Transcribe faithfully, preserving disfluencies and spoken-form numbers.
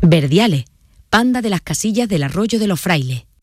Verdiales, Panda de las Casillas del Arroyo de los Frailes.